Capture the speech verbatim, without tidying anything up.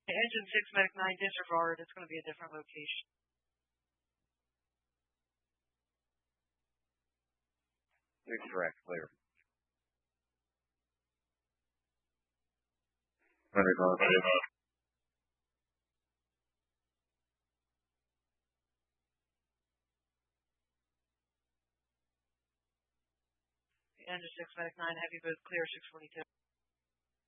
Engine six, Medic nine, disregard. It's going to be a different location. Incorrect, clear. Medic on clear. Engine six, Medic nine, heavy boat clear, six forty-two.